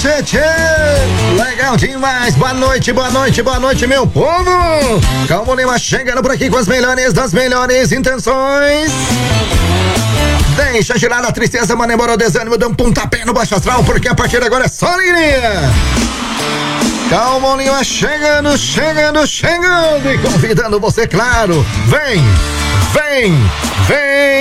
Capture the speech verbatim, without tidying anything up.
tchê, tchê. Legal demais. Boa noite, boa noite, boa noite, meu povo. Calma, Lima chegando por aqui com as melhores das melhores intenções. Deixa girar a tristeza, manda embora o desânimo, dá um pontapé no baixo astral, porque a partir de agora é só alegria. Calma, Lima chegando, chegando, chegando e convidando você, claro. Vem, vem, vem.